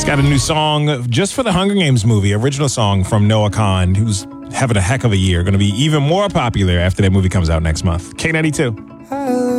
Got a new song just for the Hunger Games movie, original song from Noah Kahan, who's having a heck of a year. Going to be even more popular after that movie comes out next month. K92.